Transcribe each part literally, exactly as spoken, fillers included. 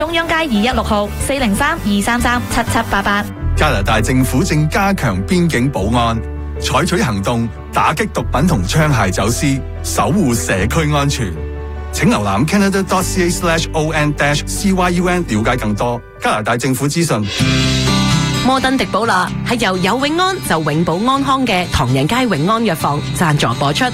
中央街二一六號四零三二三三七七八八。 加拿大政府正加強邊境保安，採取行動打擊毒品同槍械走私，守護社區安全。請瀏覽 canada.ca slash on dash cyun 了解更多加拿大政府資訊。 摩登迪寶拿係由有永安就永保安康嘅唐人街永安藥房贊助播出。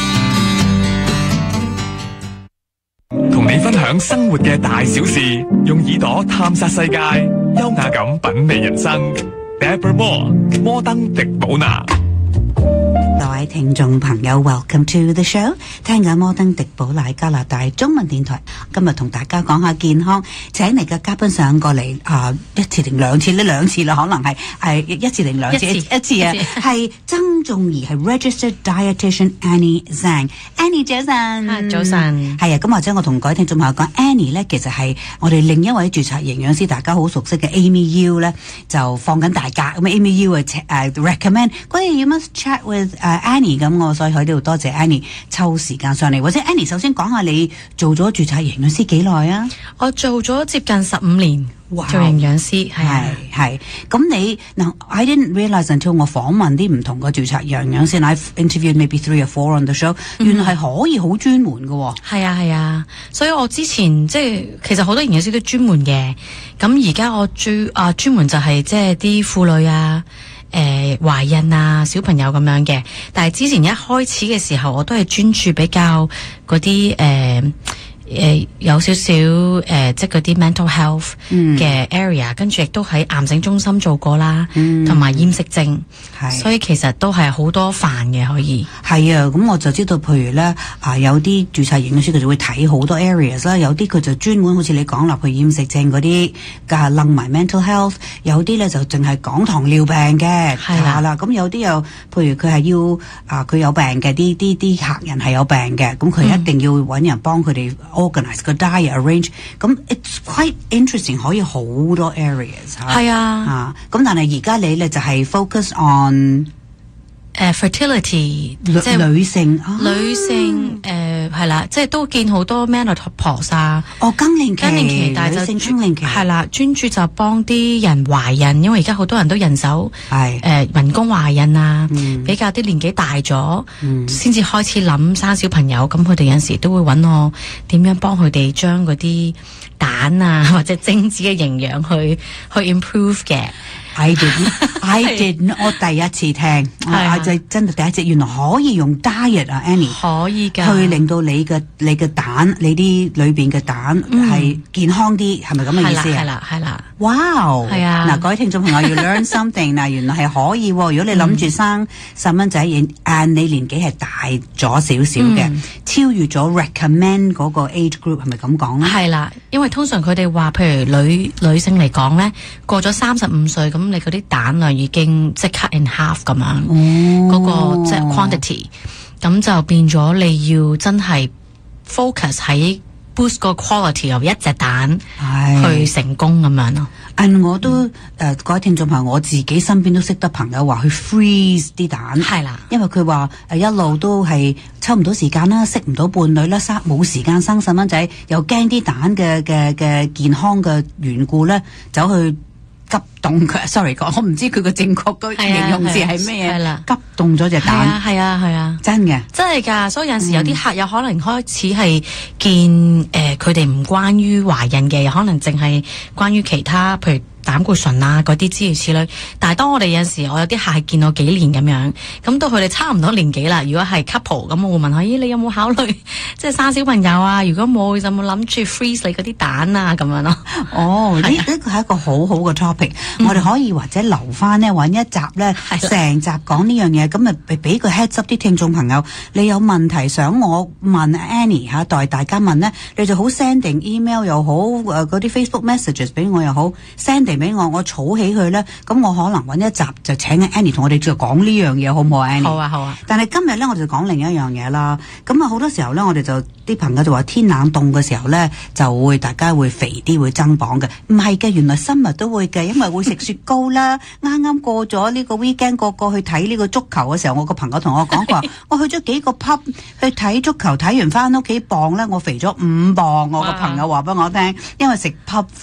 同你分享生活嘅大小事，用耳朵探索世界，優雅咁品味人生。Deborah Moore， 摩登迪寶拿。 各位聽眾朋友 ，Welcome to the show， 聽緊摩登迪寶奶加拿大中文電台。今日同大家講下健康，請嚟嘅嘉賓上過嚟啊、呃，一次定兩次呢？兩次啦，可能係係一次定兩次？一次，一次啊，係曾仲儀係 Registered Dietitian Annie Zhang。Annie 早晨， 早晨， 係啊，咁或者我同各位聽眾朋友講 ，Annie 咧其實係我哋另一位註冊營養師，大家好熟悉嘅 Amy U 咧就放緊大假，咁 Amy U 誒、uh, recommend， 嗰日 you must chat with 誒、uh, Annie 咁，我所以喺呢度多謝 Annie 抽時間上嚟。或者 Annie 首先講下你做咗註冊營養師幾耐啊？ 我做咗接近十五年。Wow. 做營養師係係咁你嗱 I didn't realize until 我訪問啲唔同嘅註冊營養師 I've interviewed maybe three or four on the show、嗯、原來係可以好專門嘅喎。 係啊係啊，所以我之前即係其實好多營養師都專門嘅，咁而家我專啊專門就係即係啲婦女啊誒、呃、懷孕啊小朋友咁樣嘅，但係之前一開始嘅時候我都係專注比較嗰啲誒誒、呃、有少少誒、呃、即係嗰啲 mental health 嘅 area，、嗯、跟住亦都喺癌症中心做過啦，同埋厭食症，所以其實都係好多範嘅可以。 係啊，咁我就知道，譬如咧啊，有啲註冊營養師佢就會睇好多 areas 啦，有啲佢就專門好似你講落去厭食症嗰啲，加楞埋 mental health， 有啲咧就淨係講糖尿病嘅，係啦。咁有啲又譬如佢係要啊，佢有病嘅啲啲啲客人係有病嘅，咁佢一定要揾人幫佢哋。organize 個 diet arrange， 咁 it's quite interesting， 可以好多 areas 係啊， 咁、啊、但係而家你咧就係 focus on 誒、uh, fertility， 即係女性， 啊、女性誒係啦，即係都見好多 menopause 啊， 哦更年期， 更年期，但係就更年期係啦，專注就幫啲人懷孕，因為而家好多人都人手係誒、呃、人工懷孕啊，嗯、比較啲年紀大咗，先、嗯、至開始諗生小朋友，咁佢哋有陣時都會揾我點樣幫佢哋將嗰啲蛋啊或者精子嘅營養去去 improve 嘅。 I didn't, I didn't 我第一次聽，我就真係第一次，原來可以用 diet 啊 Annie 可以㗎， 去令到你嘅你嘅蛋，你啲裏邊嘅蛋係健康啲，係咪咁嘅意思啊？ 係啦，係啦， 哇！ 係啊！ 嗱，各位聽眾朋友要 learn something 嗱，原來係可以。如果你諗住生細蚊仔，按你年紀係大咗少少嘅，超越咗 recommend 嗰個 age group， 係咪咁講咧？ 係啦，因為通常佢哋話，譬如女女性嚟講咧，過咗三十五歲咁。你嗰啲蛋量已經即係 cut in half 咁樣，嗰、哦嗰個即係 quantity， 咁就變咗你要真係 focus 喺 boost 個 quality 由一隻蛋去成功咁樣咯。 嗯，我都誒、呃、各位聽眾朋友，我自己身邊都識得朋友話去 freeze 啲蛋， 係啦， 因為佢話誒一路都係抽唔到時間啦，識唔到伴侶啦，生冇時間生細蚊仔，又驚啲蛋嘅嘅嘅健康嘅緣故咧，走去。急凍佢 ，sorry 講，我唔知佢個正確嘅形容詞係咩嘢。係啦，急凍咗隻蛋。 係啊係啊， 真嘅， 真係㗎。所以有陣時有啲客有可能開始係見誒佢哋唔關於懷孕嘅，有可能淨係關於其他，譬如膽固醇啊嗰啲諸如此類。但係當我哋有陣時，我有啲客係見我幾年咁樣，咁到佢哋差唔多年紀啦。如果係 couple， 咁我會問佢：咦，你有冇考慮即係生小朋友啊？如果冇，有冇諗住 freeze 你嗰啲蛋啊？咁樣咯。 哦，呢呢個係一個好好嘅 topic，嗯、我哋可以或者留翻呢揾一集咧，成集講呢樣嘢，咁啊俾個 heads up 啲聽眾朋友，你有問題想我問 Annie 嚇，代大家問咧，你就好 sending email 又好，誒嗰啲 Facebook messages 俾我又好 ，sending 俾我，我儲起佢咧，咁我可能揾一集就請 Annie 同我哋再講呢樣嘢，好唔好啊 Annie？ 好啊好啊。但係今日咧，我哋就講另一樣嘢啦。咁啊好多時候咧，我哋就啲朋友就話天冷凍嘅時候咧，就會大家會肥啲，會增磅嘅。唔係嘅，原來生物都會嘅，因為會食雪糕啦。啱啱過咗呢個 weekend，個個去睇呢個足球嘅時候，我個朋友同我講話，我去咗幾個 pub 去睇足球，睇完翻屋企磅咧，我肥咗五磅。我個朋友話俾我聽，因為食 pub